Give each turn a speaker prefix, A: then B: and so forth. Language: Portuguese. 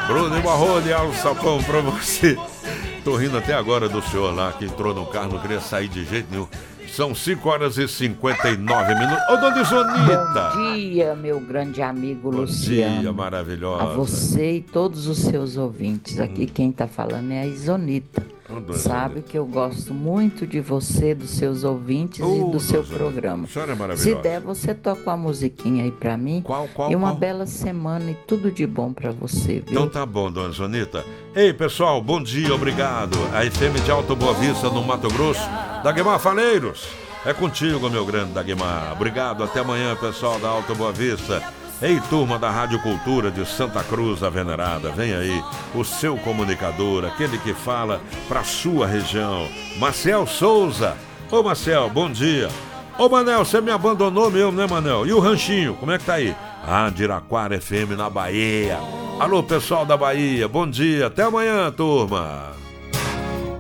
A: Bruno e Marrone, alçapão pra você. Tô rindo até agora do senhor lá que entrou no carro, não queria sair de jeito nenhum. São 5h59. Ô, dona Isonita!
B: Bom dia, meu grande amigo Luciano.
A: Bom dia, maravilhosa.
B: A você e todos os seus ouvintes. Aqui quem tá falando é a Isonita. Sabe que eu gosto muito de você, dos seus ouvintes e do seu programa.
A: A senhora é maravilhosa.
B: Se der, você toca uma musiquinha aí pra mim.
A: Qual?
B: E uma bela semana e tudo de bom pra você, viu?
A: Então tá bom, dona Isonita. Ei, pessoal, bom dia, obrigado. A FM de Alto Boa Vista, no Mato Grosso. Dagmar Faleiros, é contigo, meu grande Dagmar. Obrigado, até amanhã, pessoal da Alto Boa Vista. Ei, turma da Rádio Cultura de Santa Cruz, a Venerada, vem aí, o seu comunicador, aquele que fala pra sua região, Marcel Souza. Ô, Marcel, bom dia. Ô, Manel, você me abandonou mesmo, né, Manel? E o Ranchinho, como é que tá aí? Ah, de Iraquara FM na Bahia. Alô, pessoal da Bahia, bom dia, até amanhã, turma.